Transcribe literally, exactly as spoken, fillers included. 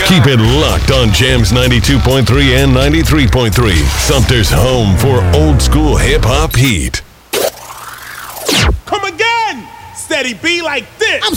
Keep it locked on Jams ninety-two point three and ninety-three point three. Sumter's home for old school hip hop heat. Come again! Steady B like this. I'm